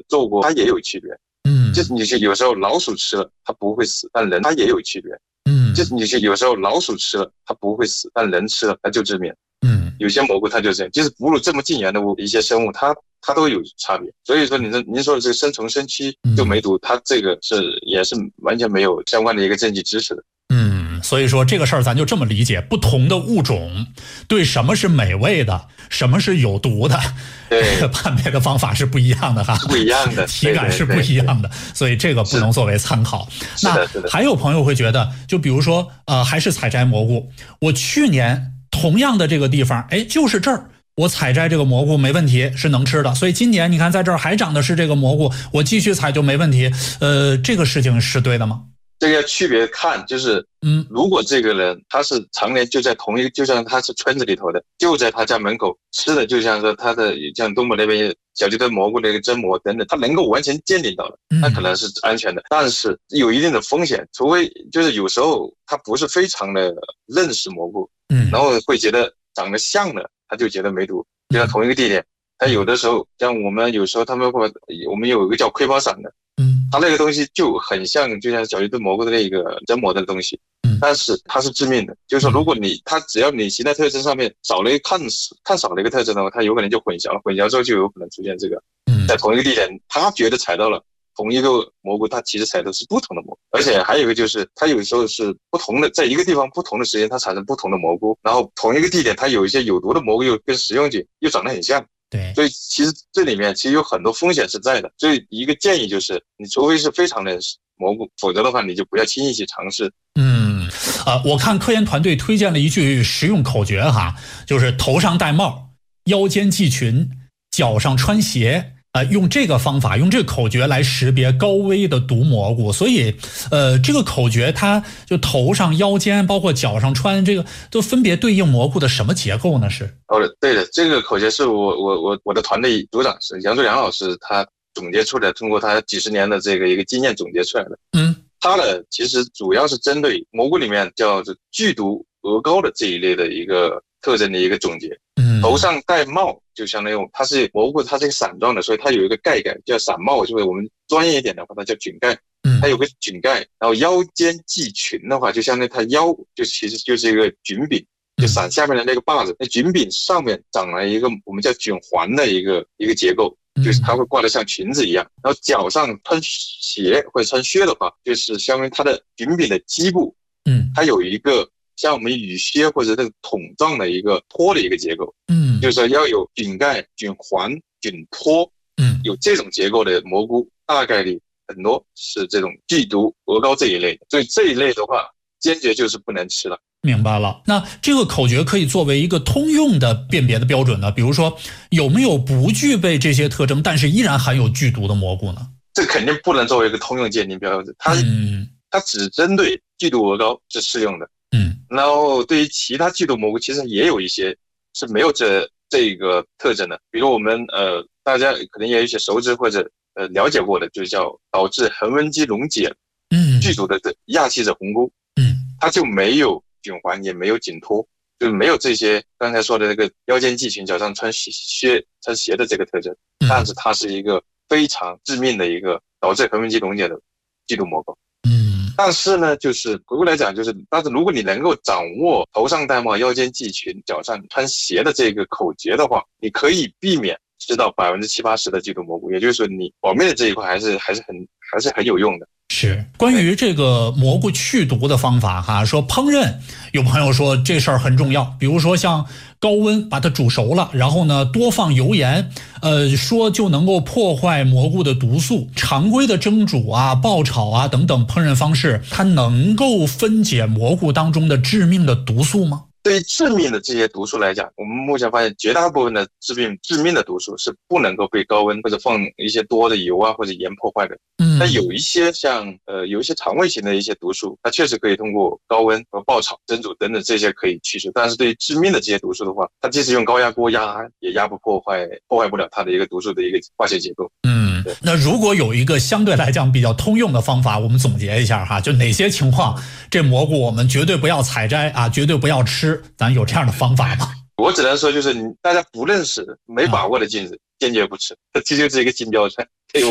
做过，它也有区别。就是你有时候老鼠吃了它不会死，但人它也有区别。就是你有时候老鼠吃了它不会死，但人吃了它就致命。有些蘑菇它就这样，就是哺乳这么近缘的一些生物，它都有差别。所以说您说的这个生虫生蛆就没毒，它这个也是完全没有相关的一个证据支持的。 所以说这个事儿咱就这么理解，不同的物种对什么是美味的，什么是有毒的，判别的方法是不一样的哈， 不一样的， 体感是不一样的，所以这个不能作为参考。那还有朋友会觉得，就比如说还是采摘蘑菇，我去年同样的这个地方，就是这儿我采摘这个蘑菇没问题，是能吃的，所以今年你看在这儿还长的是这个蘑菇，我继续采就没问题。这个事情是对的吗？ 这个要区别看，就是如果这个人他是常年就在同一个，就像他是村子里头的，就在他家门口吃的，就像说他的像东北那边小鸡墩蘑菇那个榛蘑等等，他能够完全鉴定到的，那可能是安全的，但是有一定的风险，除非就是有时候他不是非常的认识蘑菇，然后会觉得长得像的他就觉得没毒，就像同一个地点，他有的时候像我们有时候他们会，我们有一个叫窥包伞的，它那个东西就很像，就像小鸡墩蘑菇的那个榛蘑的东西，但是它是致命的。就是说，如果它只要你形态特征上面看少了一个特征的话，它有可能就混淆了，混淆之后就有可能出现这个，在同一个地点，他觉得采到了同一个蘑菇，它其实采的是不同的蘑菇。而且还有一个就是，它有时候是不同的，在一个地方不同的时间它产生不同的蘑菇，然后同一个地点它有一些有毒的蘑菇又跟食用菌又长得很像。 对， 所以其实这里面其实有很多风险是在的，所以一个建议就是，你除非是非常的蘑菇，否则的话你就不要轻易去尝试。 我看科研团队推荐了一句实用口诀哈，就是头上戴帽，腰间系裙，脚上穿鞋。用这个方法，用这个口诀来识别高危的毒蘑菇，所以，这个口诀它就头上、腰间，包括脚上穿这个，都分别对应蘑菇的什么结构呢？是？ 对的，这个口诀是我的团队组长是杨柱良老师，他总结出来，通过他几十年的这个一个经验总结出来的。他呢其实主要是针对蘑菇里面叫做剧毒鹅膏的这一类的一个特征的一个总结。头上戴帽就相当于它是蘑菇，它是一个伞状的，所以它有一个盖叫伞帽，就是我们专业一点的话它叫菌盖，它有个菌盖。然后腰间系裙的话，就相当于它腰就其实就是一个菌柄，就伞下面的那个把子，那菌柄上面长了一个我们叫菌环的一个结构，就是它会挂得像裙子一样。然后脚上穿鞋或者穿靴的话，就是相当于它的菌柄的基部，它有一个像我们雨靴或者这个筒状的一个托的一个结构，就是说要有菌盖、菌环、菌托，有这种结构的蘑菇，大概率很多是这种剧毒鹅膏这一类的，所以这一类的话，坚决就是不能吃了。 明白了，那这个口诀可以作为一个通用的辨别的标准呢？比如说，有没有不具备这些特征，但是依然含有剧毒的蘑菇呢？ 这肯定不能作为一个通用鉴定标准，它只针对剧毒鹅膏是适用的。然后对于其他剧毒蘑菇，其实也有一些是没有这个特征的，比如我们大家可能也有一些熟知或者了解过的，就叫导致横纹肌溶解剧毒的亚细者红菇，它就没有菌环，也没有菌托，就没有这些刚才说的那个腰间系裙、脚上穿鞋的这个特征，但是它是一个非常致命的一个导致横纹肌溶解的剧毒蘑菇。但是呢，就是回过来讲，但是如果你能够掌握头上戴帽、腰间系裙、脚上穿鞋的这个口诀的话，你可以避免吃到70-80%的剧毒蘑菇，也就是说你保命的这一块还是很有用的。 是关于这个蘑菇去毒的方法哈，说烹饪，有朋友说这事儿很重要，比如说像高温把它煮熟了，然后呢多放油盐，说就能够破坏蘑菇的毒素。常规的蒸煮啊、爆炒啊等等烹饪方式，它能够分解蘑菇当中的致命的毒素吗？ 对于致命的这些毒素来讲，我们目前发现绝大部分的致命的毒素是不能够被高温或者放一些多的油啊或者盐破坏的。但有一些像有一些肠胃型的一些毒素，它确实可以通过高温和爆炒、蒸煮等等这些可以去除。但是对于致命的这些毒素的话，它即使用高压锅压也压不破坏不了它的一个毒素的一个化学结构。 那如果有一个相对来讲比较通用的方法，我们总结一下哈，就哪些情况这蘑菇我们绝对不要采摘啊，绝对不要吃，咱有这样的方法吗？ 我只能说就是大家不认识没把握的禁止，坚决不吃，这就是一个金标准。